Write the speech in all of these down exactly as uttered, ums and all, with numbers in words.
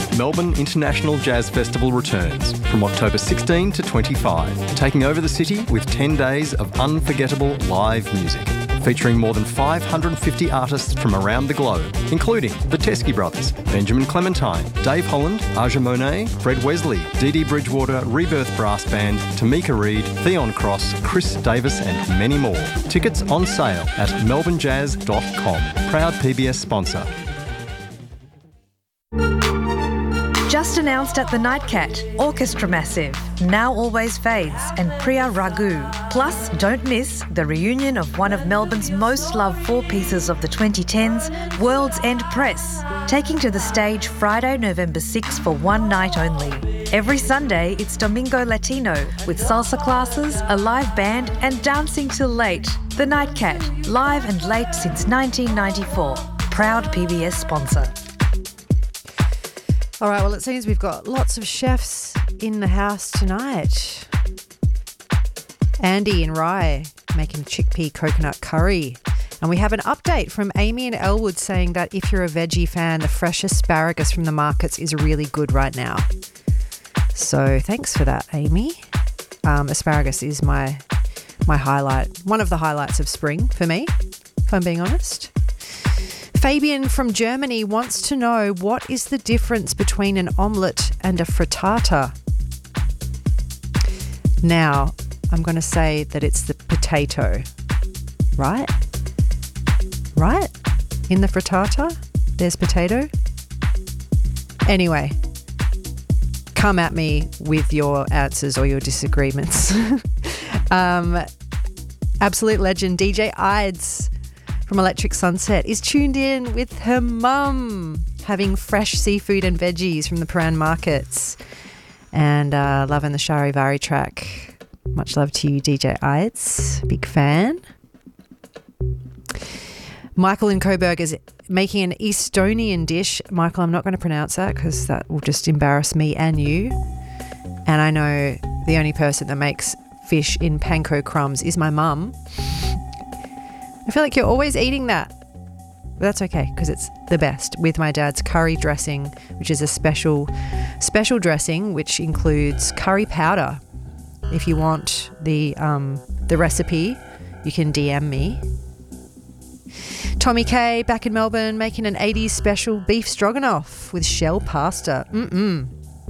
Melbourne International Jazz Festival returns from October sixteen to twenty-five, taking over the city with ten days of unforgettable live music, featuring more than five hundred fifty artists from around the globe, including the Teskey Brothers, Benjamin Clementine, Dave Holland, Aja Monet, Fred Wesley, Dee Dee Bridgewater, Rebirth Brass Band, Tamika Reed, Theon Cross, Chris Davis and many more. Tickets on sale at melbourne jazz dot com. Proud P B S sponsor. Just announced at the Nightcat, Orchestra Massive, Now Always Fades and Priya Raghu. Plus, don't miss the reunion of one of Melbourne's most loved four pieces of the twenty tens, World's End Press, taking to the stage Friday, November sixth for one night only. Every Sunday, it's Domingo Latino with salsa classes, a live band and dancing till late. The Nightcat, live and late since nineteen ninety-four. Proud P B S sponsor. All right, well, it seems we've got lots of chefs in the house tonight. Andy and Rye making chickpea coconut curry. And we have an update from Amy in Elwood saying that if you're a veggie fan, the fresh asparagus from the markets is really good right now. So thanks for that, Amy. Um, asparagus is my my highlight, one of the highlights of spring for me, if I'm being honest. Fabian from Germany wants to know, what is the difference between an omelette and a frittata? Now, I'm going to say that it's the potato, right? Right? In the frittata, there's potato. Anyway, come at me with your answers or your disagreements. um, absolute legend D J Ides from Electric Sunset is tuned in with her mum, having fresh seafood and veggies from the Paran markets, and uh, loving the Charivari track. Much love to you, D J Ides. Big fan. Michael in Coburg is making an Estonian dish. Michael, I'm not going to pronounce that because that will just embarrass me and you. And I know the only person that makes fish in panko crumbs is my mum. I feel like you're always eating that. But that's okay because it's the best, with my dad's curry dressing, which is a special special dressing which includes curry powder. If you want the um, the recipe, you can D M me. Tommy K back in Melbourne making an eighties special beef stroganoff with shell pasta. Mm-mm.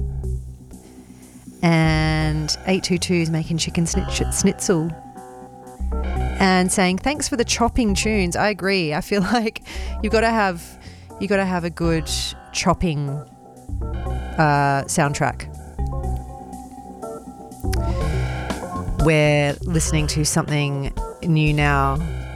And eight two two is making chicken snitch- schnitzel. And saying thanks for the chopping tunes. I agree. I feel like you've got to have you got to have a good chopping uh, soundtrack. We're listening to something new now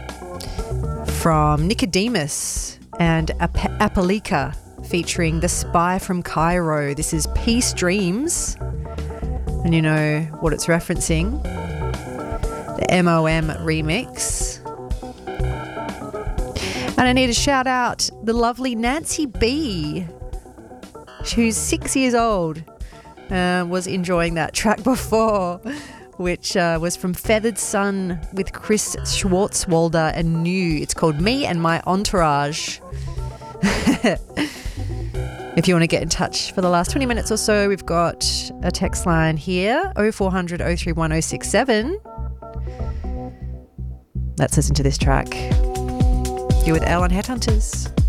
from Nicodemus and Ap- Apalika featuring The Spy from Cairo. This is Peace Dreams, and you know what it's referencing. The M O M remix. And I need to shout out the lovely Nancy B, who's six years old, uh, was enjoying that track before, which uh, was from Feathered Sun with Chris Schwartzwalder and New. It's called Me and My Entourage. If you want to get in touch for the last twenty minutes or so, we've got a text line here, oh four hundred, oh three one, oh six seven. Let's listen to this track. You're with Elle on Headhunters.